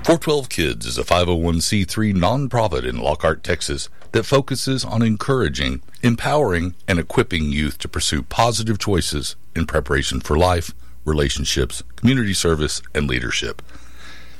412 Kids is a 501c3 nonprofit in Lockhart, Texas that focuses on encouraging, empowering, and equipping youth to pursue positive choices in preparation for life, relationships, community service, and leadership.